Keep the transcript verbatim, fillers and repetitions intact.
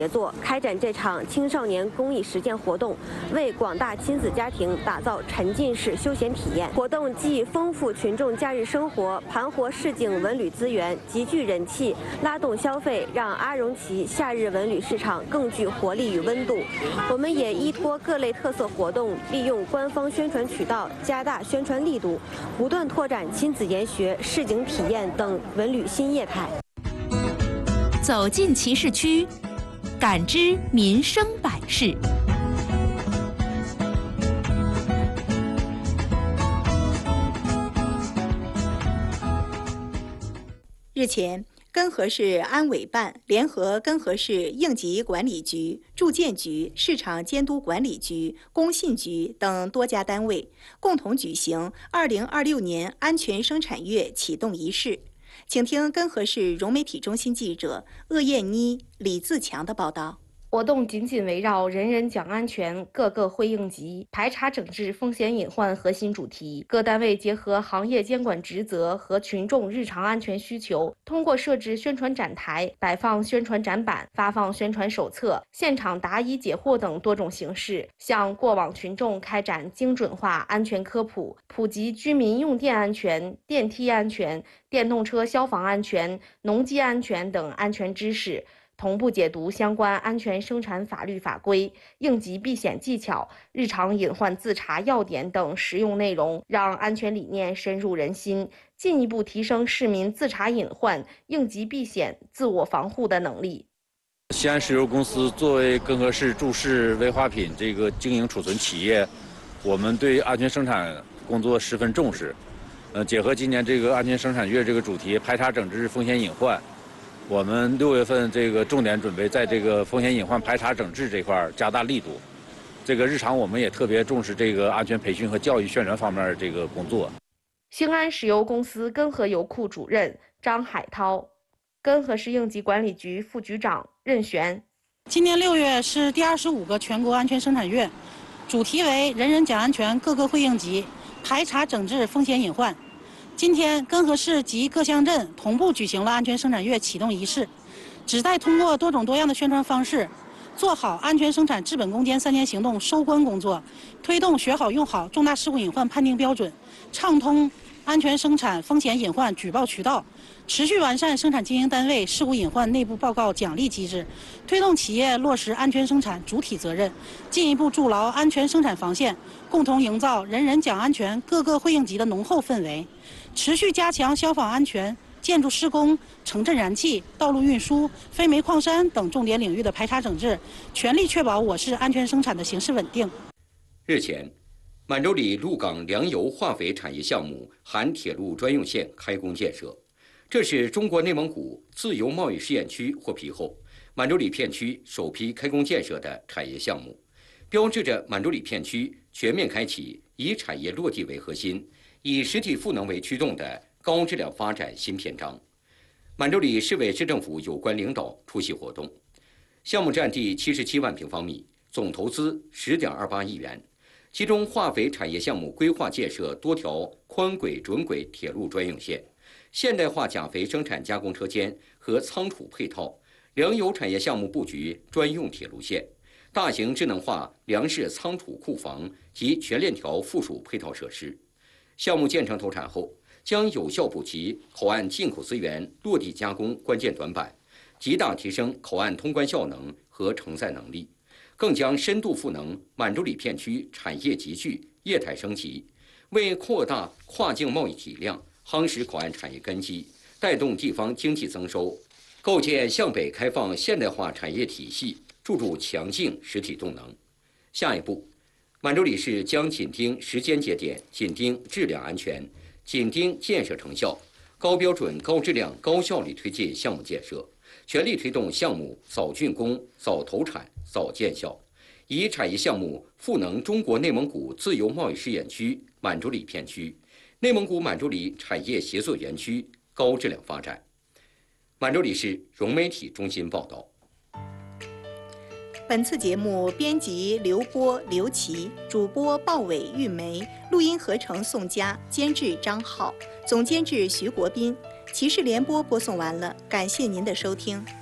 协作开展这场青少年公益实践活动，为广大亲子家庭打造沉浸式休闲体验。活动既丰富群众假日生活，盘活市井文旅资源，极具人气，拉动消费，让阿荣旗夏日文旅市场更具活力与温度。我们也依托各类特色活动，利用官方宣传渠道，加大宣传力度，不断拓展亲子研学、市井体验等文旅新业态。 走进骑士区，感知民生百事。 日前，根河市安委办联合根河市应急管理局、住建局、市场监督管理局、工信局等多家单位，共同举行二零二六年安全生产月启动仪式。请听根河市融媒体中心记者鄂艳妮、李自强的报道。 活动紧紧围绕人人讲安全，个个会应急，排查整治风险隐患核心主题。各单位结合行业监管职责和群众日常安全需求，通过设置宣传展台、摆放宣传展板、发放宣传手册、现场答疑解惑等多种形式，向过往群众开展精准化安全科普，普及居民用电安全、电梯安全、电动车消防安全、农机安全等安全知识。同步解读相关安全生产法律法规、应急避险技巧、日常隐患自查要点等实用内容，让安全理念深入人心，进一步提升市民自查隐患、应急避险、自我防护的能力。 西安石油公司作为根河市注释危化品这个经营储存企业，我们对安全生产工作十分重视。呃，结合今年这个安全生产月这个主题，排查整治风险隐患。我们六月份这个重点准备在这个风险隐患排查整治这块加大力度。这个日常我们也特别重视这个安全培训和教育宣传方面这个工作。 兴安石油公司根河油库主任张海涛，根河市应急管理局副局长任璇。 今年六月是第二十五个全国安全生产月，主题为人人讲安全，个个会应急，排查整治风险隐患。今天，根河市及各乡镇同步举行了安全生产月启动仪式，旨在通过多种多样的宣传方式，做好安全生产治本攻坚三年行动收官工作，推动学好用好重大事故隐患判定标准，畅通安全生产风险隐患举报渠道，持续完善生产经营单位事故隐患内部报告奖励机制，推动企业落实安全生产主体责任，进一步筑牢安全生产防线，共同营造人人讲安全，个个会应急的浓厚氛围。持续加强消防安全、建筑施工、城镇燃气、道路运输、非煤矿山等重点领域的排查整治，全力确保我市安全生产的形势稳定。 日前，满洲里鹿港粮油化肥产业项目含铁路专用线开工建设，这是中国内蒙古自由贸易试验区获批后，满洲里片区首批开工建设的产业项目，标志着满洲里片区全面开启以产业落地为核心，以实体赋能为驱动的高质量发展新篇章。满洲里市委市政府有关领导出席活动。项目占地七十七万平方米，总投资十点二八亿元，其中化肥产业项目规划建设多条宽轨准轨铁路专用线，现代化钾肥生产加工车间和仓储配套，粮油产业项目布局专用铁路线，大型智能化粮食仓储库房及全链条附属配套设施。项目建成投产后，将有效补齐口岸进口资源落地加工关键短板，极大提升口岸通关效能和承载能力，更将深度赋能满洲里片区产业集聚、业态升级，为扩大跨境贸易体量、夯实口岸产业根基、带动地方经济增收，构建向北开放现代化产业体系，注入强劲实体动能。下一步，满洲里市将紧盯时间节点，紧盯质量安全，紧盯建设成效，高标准、高质量、高效率推进项目建设，全力推动项目早竣工、早投产、早见效，以产业项目赋能中国内蒙古自由贸易试验区满洲里片区、内蒙古满洲里产业协作园区高质量发展。满洲里市融媒体中心报道。 本次节目编辑刘波、刘琦，主播鲍伟、玉梅，录音合成宋佳，监制张浩，总监制徐国斌。骑士联播播送完了，感谢您的收听。